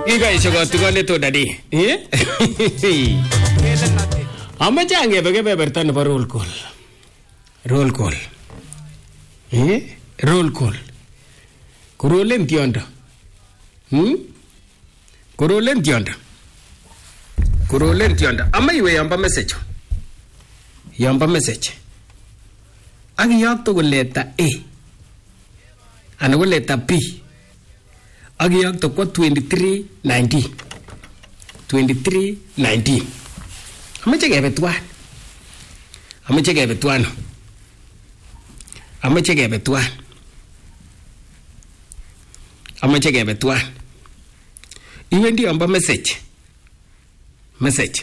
Ikaisho kotikone to dadi. Amache angebe kebeberta nebo roll call. Roll call. Roll call. Kurolen tiondo. Kurolen tiondo. Kurolen tiondo. Ama iwe yamba message. Yamba message. Ak iyokto ko letter A. Ana ko letter B. Ak iyokto ko 2319. 2319. Amache kebe tuan. Amache kebe tuan. Amache kebe tuan. Amache kebe tuan. Iwendi yamba message. Message.